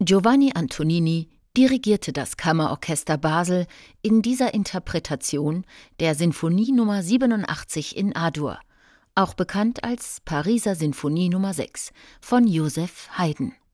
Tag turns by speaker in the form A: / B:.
A: Giovanni Antonini dirigierte das Kammerorchester Basel in dieser Interpretation der Sinfonie Nr. 87 in A-Dur, auch bekannt als Pariser Sinfonie Nr. 6 von Joseph Haydn.